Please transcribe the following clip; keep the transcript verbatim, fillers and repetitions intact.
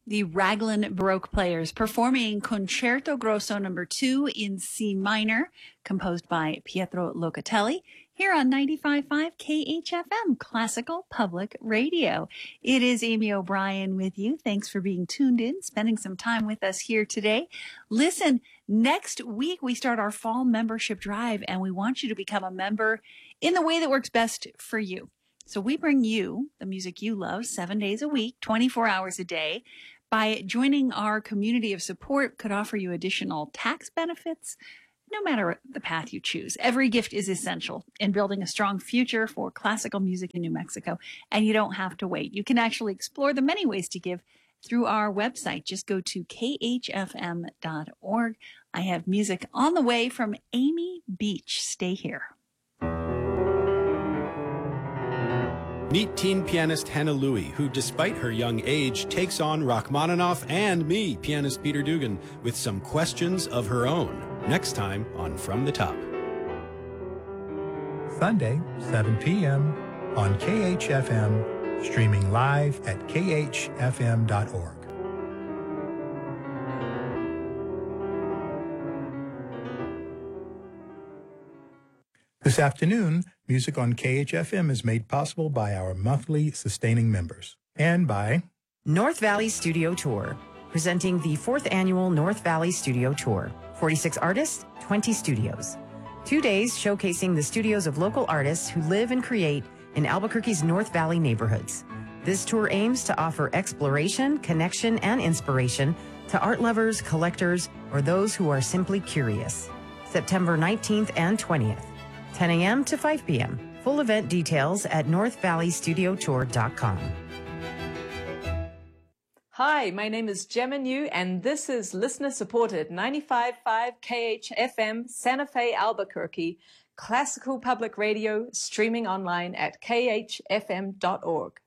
The Raglan Baroque Players performing Concerto Grosso number two in C minor, composed by Pietro Locatelli, here on ninety-five point five K H F M, Classical Public Radio. It is Amy O'Brien with you. Thanks for being tuned in, spending some time with us here today. Listen, next week we start our fall membership drive, and we want you to become a member in the way that works best for you. So we bring you the music you love seven days a week, twenty-four hours a day. By joining our community of support, could offer you additional tax benefits, no matter the path you choose. Every gift is essential in building a strong future for classical music in New Mexico, and you don't have to wait. You can actually explore the many ways to give through our website. Just go to K H F M dot org. I have music on the way from Amy Beach. Stay here. Meet teen pianist Hannah Louie, who, despite her young age, takes on Rachmaninoff and me, pianist Peter Dugan, with some questions of her own. Next time on From the Top. Sunday, seven p.m. on K H F M, streaming live at K H F M dot org. This afternoon, music on K H F M is made possible by our monthly sustaining members and by North Valley Studio Tour, presenting the fourth annual North Valley Studio Tour. forty-six artists, twenty studios. Two days showcasing the studios of local artists who live and create in Albuquerque's North Valley neighborhoods. This tour aims to offer exploration, connection, and inspiration to art lovers, collectors, or those who are simply curious. September nineteenth and twentieth. ten a.m. to five p.m. Full event details at north valley studio tour dot com. Hi, my name is Gemma New, and this is listener-supported ninety-five point five K H F M Santa Fe, Albuquerque, Classical Public Radio, streaming online at K H F M dot org.